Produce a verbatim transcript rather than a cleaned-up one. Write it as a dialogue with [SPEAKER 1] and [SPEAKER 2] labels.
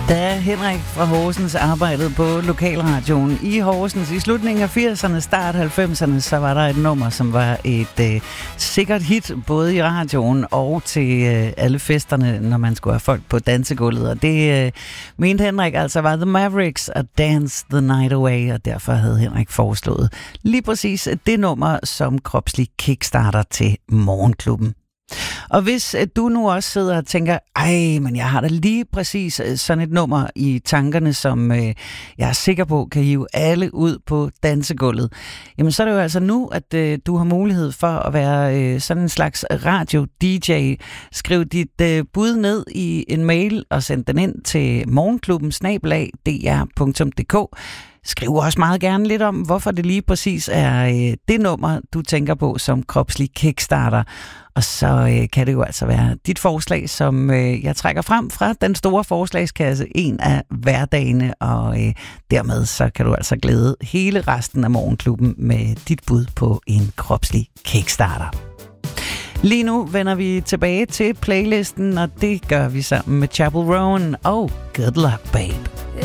[SPEAKER 1] Da Henrik fra Horsens arbejdede på lokalradioen i Horsens i slutningen af firserne, start halvfemserne, så var der et nummer, som var et øh, sikkert hit, både i radioen og til øh, alle festerne, når man skulle have folk på dansegulvet. Og det øh, mente Henrik altså var The Mavericks og Dance the Night Away, og derfor havde Henrik foreslået lige præcis det nummer som kropslig kickstarter til Morgenklubben. Og hvis du nu også sidder og tænker, ej, men jeg har da lige præcis sådan et nummer i tankerne, som øh, jeg er sikker på kan hive alle ud på dansegulvet, jamen så er det jo altså nu, at øh, du har mulighed for at være øh, sådan en slags radio-D J. Skriv dit øh, bud ned i en mail og send den ind til morgenklubben snabel-a d r punktum d k. Skriv også meget gerne lidt om, hvorfor det lige præcis er øh, det nummer, du tænker på som kropslig kickstarter. Og så øh, kan det jo altså være dit forslag, som øh, jeg trækker frem fra den store forslagskasse en af hverdagene. Og øh, dermed så kan du altså glæde hele resten af Morgenklubben med dit bud på en kropslig kickstarter. Lige nu vender vi tilbage til playlisten, og det gør vi sammen med Chapel Roan og Good Luck Babe.